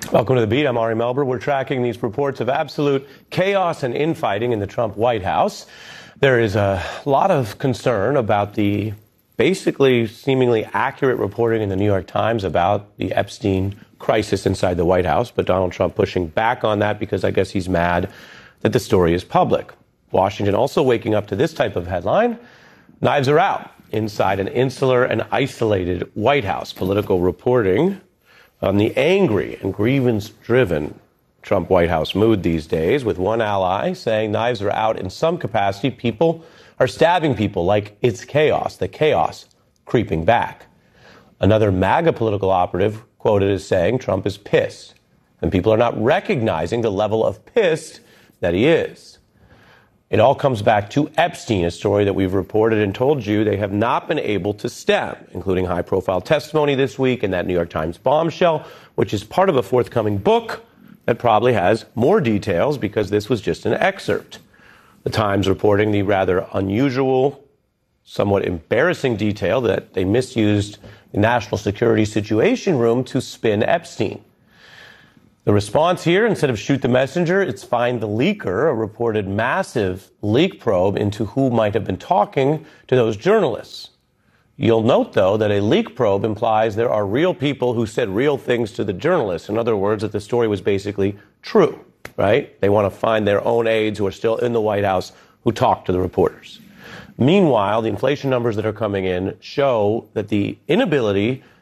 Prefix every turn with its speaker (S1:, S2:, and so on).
S1: Welcome to The Beat. I'm Ari Melber. We're tracking these reports of absolute chaos and infighting in the Trump White House. There is a lot of concern about the basically seemingly accurate reporting in the New York Times about the Epstein crisis inside the White House, but Donald Trump pushing back on that because I guess he's mad that the story is public. Washington also waking up to this type of headline: knives are out inside an insular and isolated White House. Political reporting on the angry and grievance-driven Trump White House mood these days, with one ally saying knives are out in some capacity. People are stabbing people like it's chaos, the chaos creeping back. Another MAGA political operative quoted as saying Trump is pissed, and people are not recognizing the level of pissed that he is. It all comes back to Epstein, a story that we've reported and told you they have not been able to stem, including high-profile testimony this week and that New York Times bombshell, which is part of a forthcoming book that probably has more details because this was just an excerpt. The Times reporting the rather unusual, somewhat embarrassing detail that they misused the National Security Situation Room to spin Epstein. The response here, instead of shoot the messenger, it's find the leaker, a reported massive leak probe into who might have been talking to those journalists. You'll note, though, that a leak probe implies there are real people who said real things to the journalists. In other words, that the story was basically true, right? They want to find their own aides who are still in the White House who talked to the reporters. Meanwhile, the inflation numbers that are coming in show that the inability